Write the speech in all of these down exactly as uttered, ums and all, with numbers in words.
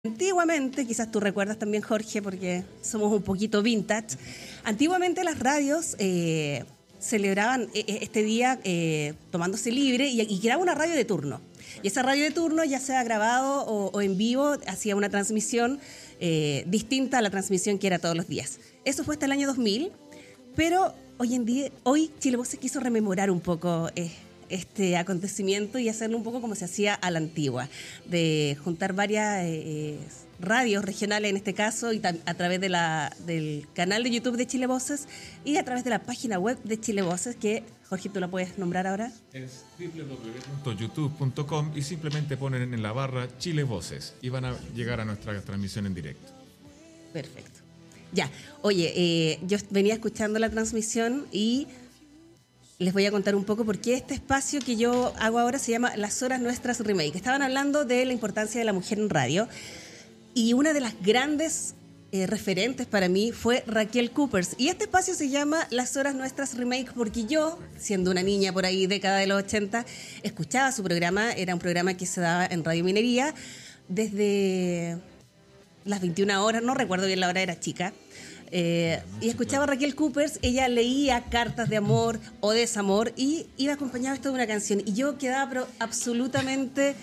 Antiguamente, quizás tú recuerdas también, Jorge, porque somos un poquito vintage, antiguamente las radios eh, celebraban eh, este día eh, tomándose libre y, y creaban una radio de turno. Y esa radio de turno, ya sea grabado o, o en vivo, hacía una transmisión eh, distinta a la transmisión que era todos los días. Eso fue hasta el año dos mil, pero hoy en día, hoy Chile Voces quiso rememorar un poco eh, este acontecimiento y hacerlo un poco como se hacía a la antigua, de juntar varias eh, radios regionales en este caso, y a través de la, del canal de YouTube de Chile Voces y a través de la página web de Chile Voces, que, Jorge, ¿tú la puedes nombrar ahora? Es doble u doble u doble u punto youtube punto com y simplemente ponen en la barra Chile Voces y van a llegar a nuestra transmisión en directo. Perfecto. Ya, oye, eh, yo venía escuchando la transmisión y les voy a contar un poco por qué este espacio que yo hago ahora se llama Las Horas Nuestras Remake. Estaban hablando de la importancia de la mujer en radio y una de las grandes eh, referentes para mí fue Raquel Coopers. Y este espacio se llama Las Horas Nuestras Remake porque yo, siendo una niña por ahí, década de los ochenta, escuchaba su programa. Era un programa que se daba en Radio Minería desde las veintiuna horas, no recuerdo bien la hora, era chica. Eh, y escuchaba a Raquel Coopers, ella leía cartas de amor o desamor y iba acompañada esto de una canción y yo quedaba pero absolutamente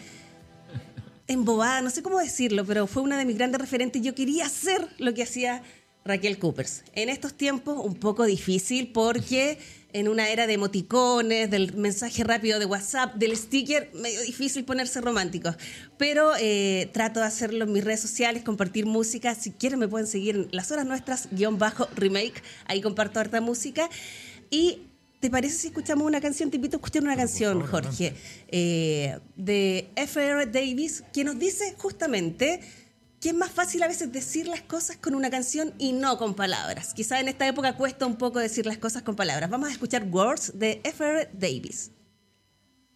embobada, no sé cómo decirlo, pero fue una de mis grandes referentes. Yo quería hacer lo que hacía Raquel Coopers. En estos tiempos un poco difícil porque en una era de emoticones, del mensaje rápido de WhatsApp, del sticker, medio difícil ponerse románticos. Pero eh, trato de hacerlo en mis redes sociales, compartir música. Si quieren me pueden seguir en Las Horas Nuestras, guión bajo, remake. Ahí comparto harta música. Y ¿te parece si escuchamos una canción? Te invito a escuchar una Pero, canción, por favor, Jorge, eh, de F R Davis, que nos dice justamente que es más fácil a veces decir las cosas con una canción y no con palabras. Quizá en esta época cuesta un poco decir las cosas con palabras. Vamos a escuchar Words de F R Davis.